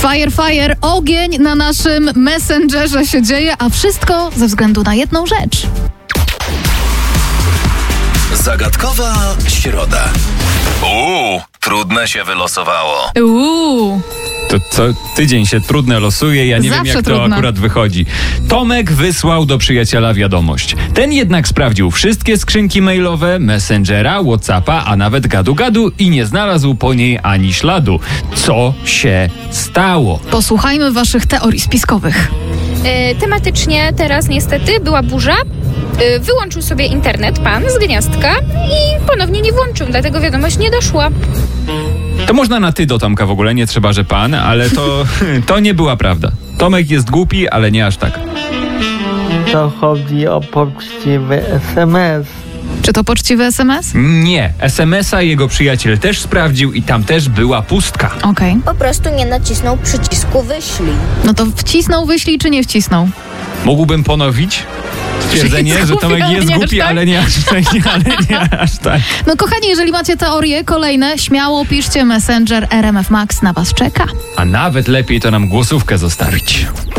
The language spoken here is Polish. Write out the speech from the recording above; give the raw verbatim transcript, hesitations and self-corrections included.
Fire, fire, ogień na naszym Messengerze się dzieje, a wszystko ze względu na jedną rzecz. Zagadkowa środa. Uuu, trudne się wylosowało. Uuu. To co tydzień się trudne losuje, ja nie Zawsze wiem jak trudne. to akurat wychodzi. Tomek wysłał do przyjaciela wiadomość. Ten jednak sprawdził wszystkie skrzynki mailowe, Messengera, Whatsappa, a nawet gadu-gadu i nie znalazł po niej ani śladu. Co się stało? Posłuchajmy waszych teorii spiskowych. E, tematycznie teraz niestety była burza. E, wyłączył sobie internet pan z gniazdka i ponownie nie włączył, dlatego wiadomość nie doszła. To można na ty do Tomka w ogóle, nie trzeba, że pan, ale to, to nie była prawda. Tomek jest głupi, ale nie aż tak. To chodzi o poczciwy es em es. Czy to poczciwy es em es? Nie, es em es a jego przyjaciel też sprawdził i tam też była pustka. Okej. Po prostu nie nacisnął przycisku wyślij. No to wcisnął, wyślij czy nie wcisnął? Mógłbym ponowić stwierdzenie, Jest że głupi, Tomek ale jest nie aż głupi, tak? ale nie aż tak. Ale nie aż tak. No kochani, jeżeli macie teorie kolejne, śmiało piszcie, Messenger R M F Max na was czeka. A nawet lepiej to nam głosówkę zostawić.